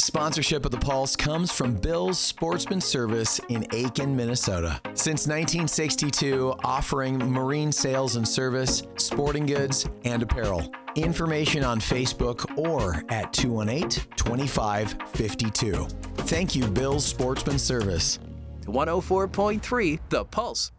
Sponsorship of The Pulse comes from Bill's Sportsman Service in Aitkin, Minnesota. Since 1962, offering marine sales and service, sporting goods, and apparel. Information on Facebook or at 218-2552. Thank you, Bill's Sportsman Service. 104.3 The Pulse.